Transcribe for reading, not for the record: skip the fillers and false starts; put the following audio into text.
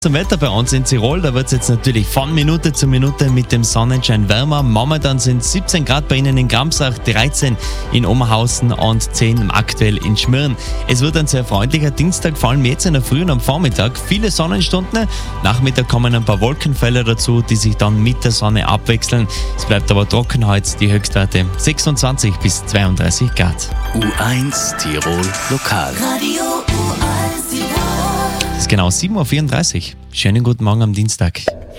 Zum Wetter bei uns in Tirol, da wird es jetzt natürlich von Minute zu Minute mit dem Sonnenschein wärmer. Momentan sind 17 Grad bei Ihnen in Gramsach, 13 in Oberhausen und 10 aktuell in Schmirn. Es wird ein sehr freundlicher Dienstag, vor allem jetzt in der Früh und am Vormittag. Viele Sonnenstunden, Nachmittag kommen ein paar Wolkenfelder dazu, die sich dann mit der Sonne abwechseln. Es bleibt aber trocken heute, die Höchstwerte 26 bis 32 Grad. U1 Tirol Lokal. Radio U1 Tirol. Es ist genau 7.34 Uhr. Schönen guten Morgen am Dienstag.